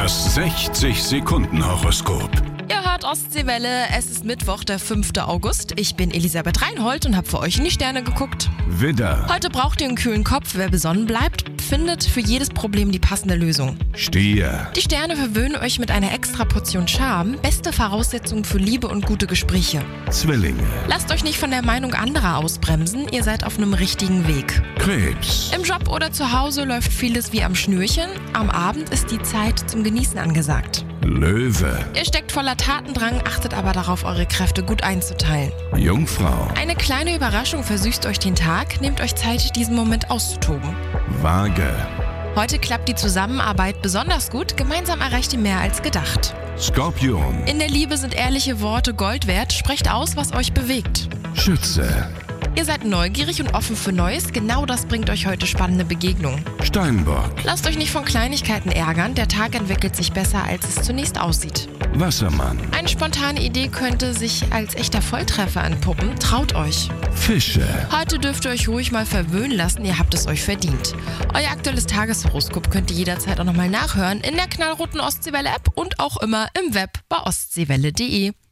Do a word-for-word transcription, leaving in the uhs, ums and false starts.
Das sechzig-Sekunden-Horoskop. Ihr hört Ostseewelle, es ist Mittwoch, der fünfte August. Ich bin Elisabeth Reinhold und habe für euch in die Sterne geguckt. Widder, Heute braucht ihr einen kühlen Kopf. Wer besonnen bleibt, findet für jedes Problem die passende Lösung. Stier, Die Sterne verwöhnen euch mit einer extra Portion Charme. Beste Voraussetzung für Liebe und gute Gespräche. Zwillinge, Lasst euch nicht von der Meinung anderer ausbremsen. Ihr seid auf einem richtigen Weg. Krebs, Im Job oder zu Hause läuft vieles wie am Schnürchen. Am Abend ist die Zeit zum Genießen angesagt. Löwe, Ihr steckt voller Tatendrang, achtet aber darauf, eure Kräfte gut einzuteilen. Jungfrau, Eine kleine Überraschung versüßt euch den Tag. Nehmt euch Zeit, diesen Moment auszutoben. Waage, Heute klappt die Zusammenarbeit besonders gut. Gemeinsam erreicht ihr mehr als gedacht. Skorpion, In der Liebe sind ehrliche Worte Gold wert. Sprecht aus, was euch bewegt. Schütze, Ihr seid neugierig und offen für Neues. Genau das bringt euch heute spannende Begegnungen. Steinbock, Lasst euch nicht von Kleinigkeiten ärgern. Der Tag entwickelt sich besser, als es zunächst aussieht. Wassermann, Eine spontane Idee könnte sich als echter Volltreffer entpuppen. Traut euch. Fische. Heute dürft ihr euch ruhig mal verwöhnen lassen. Ihr habt es euch verdient. Euer aktuelles Tageshoroskop könnt ihr jederzeit auch nochmal nachhören in der knallroten Ostseewelle-App und auch immer im Web bei ostseewelle punkt de.